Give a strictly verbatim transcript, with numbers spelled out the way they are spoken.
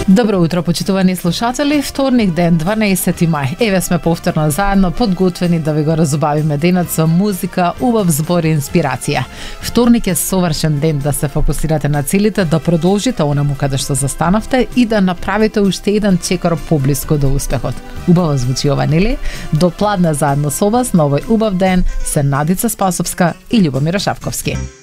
Добро утро, почитувани слушатели. Вторник ден, дванаесети мај. Еве сме повторно заедно, подготвени да ви го разубавиме денот со музика, убав збор и инспирација. Вторник е совршен ден да се фокусирате на целите, да продолжите онаму каде што застанавте и да направите уште еден чекор поблиску до успехот. Убаво звучи ова, нели? До пладне заедно со вас на овој убав ден се Надица Спасовска и Љубомир Шавковски.